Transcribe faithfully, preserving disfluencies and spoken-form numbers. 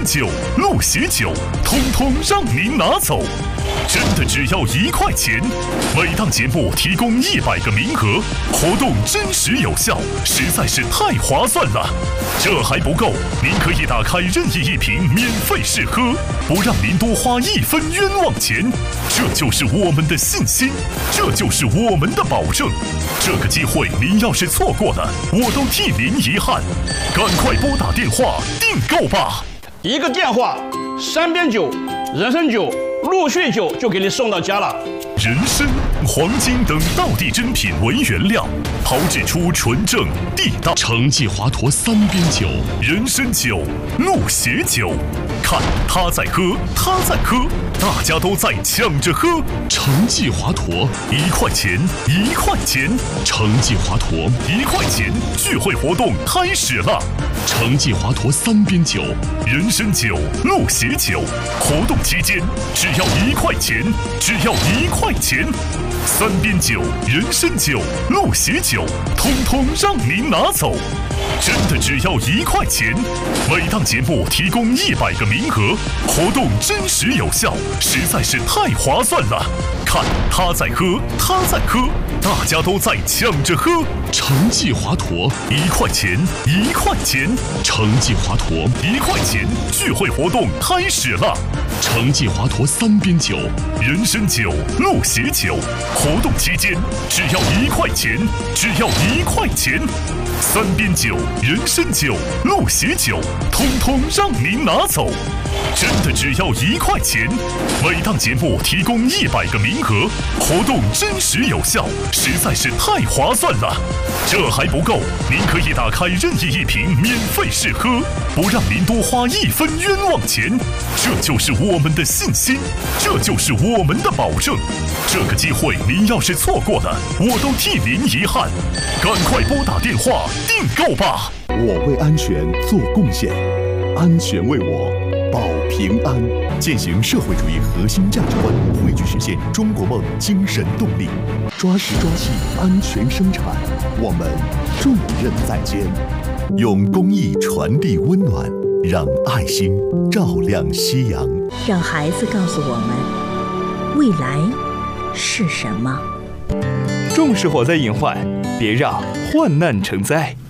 酒、路喜酒，通通让您拿走。真的只要一块钱，每档节目提供一百个名额，活动真实有效，实在是太划算了。这还不够，您可以打开任意一瓶免费试喝，不让您多花一分冤枉钱。这就是我们的信心，这就是我们的保证。这个机会您要是错过了，我都替您遗憾。赶快拨打电话订购吧！ 一个电话，三边酒、人参酒、鹿血酒就给你送到家了。 人参、黄金等道地珍品为原料，炮制出纯正地道承继华佗三边酒、 人参酒、鹿血酒。看他在喝，他在喝，大家都在抢着喝。 承继华佗， 一块钱，一块钱， 承继华佗， 一块钱！聚会活动开始了。 承继华佗三边酒、 人参酒、鹿血酒，活动期间只要一块钱，只要一块钱。三边酒、人参酒、鹿血酒，通通让您拿走。真的只要一块钱，每档节目提供一百个名额，活动真实有效，实在是太划算了。看他在喝，他在喝，大家都在抢着喝。 承继华佗， 一块钱，一块钱， 承继华佗， 一块钱！聚会活动开始了。 承继华佗三边酒、 人参酒、鹿血酒，活动期间只要一块钱，只要一块钱。三边酒、人参酒、鹿血酒，通通让您拿走。真的只要一块钱，每档节目提供一百个名额，活动真实有效，实在是太划算了。这还不够，您可以打开任意一瓶免费试喝，不让您多花一分冤枉钱。这就是我们的信心，这就是我们的保证。这个机会您要是错过了，我都替您遗憾。赶快拨打电话订购吧！ 我为安全做贡献，安全为我保平安。践行社会主义核心价值观，汇聚实现中国梦精神动力，抓实抓细安全生产，我们重任在肩。用公益传递温暖，让爱心照亮夕阳。 让孩子告诉我们，未来是什么？ 重视火灾隐患，别让患难成灾。